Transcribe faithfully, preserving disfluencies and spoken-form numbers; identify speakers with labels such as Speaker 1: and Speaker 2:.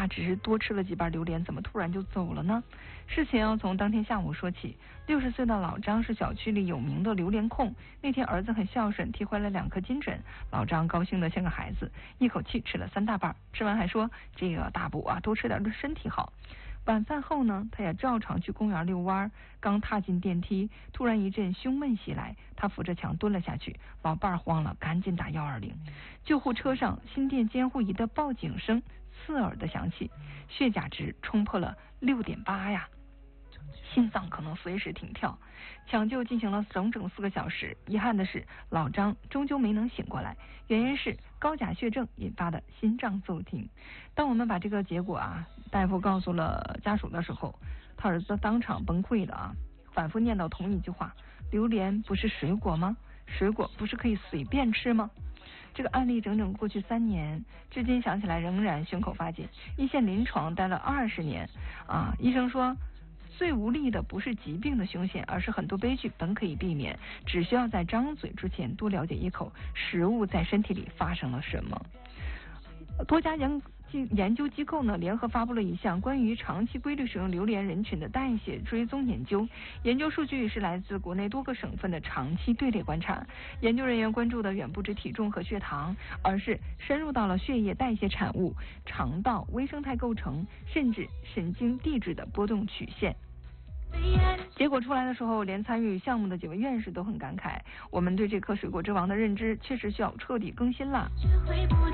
Speaker 1: 他只是多吃了几瓣榴莲，怎么突然就走了呢？事情要从当天下午说起。六十岁的老张是小区里有名的榴莲控，那天儿子很孝顺，提回来两颗金枕，老张高兴的像个孩子，一口气吃了三大瓣，吃完还说这个大补啊，多吃点对身体好。晚饭后呢，他也照常去公园遛弯，刚踏进电梯，突然一阵胸闷袭来，他扶着墙蹲了下去，老伴儿慌了，赶紧打一二零。救护车上心电监护仪的报警声刺耳的响起，血钾值冲破了六点八呀，心脏可能随时停跳。抢救进行了整整四个小时，遗憾的是老张终究没能醒过来，原因是高钾血症引发的心脏骤停。当我们把这个结果啊大夫告诉了家属的时候，他儿子当场崩溃了啊，反复念叨同一句话：榴莲不是水果吗？水果不是可以随便吃吗？这个案例整整过去三年，至今想起来仍然胸口发紧。一线临床待了二十年啊，医生说最无力的不是疾病的凶险，而是很多悲剧本可以避免，只需要在张嘴之前多了解一口食物在身体里发生了什么。多家研研究机构呢联合发布了一项关于长期规律使用榴莲人群的代谢追踪研究，研究数据是来自国内多个省份的长期队列观察。研究人员关注的远不止体重和血糖，而是深入到了血液代谢产物、肠道微生态构成，甚至神经递质的波动曲线。结果出来的时候，连参与项目的几位院士都很感慨，我们对这颗水果之王的认知确实需要彻底更新了。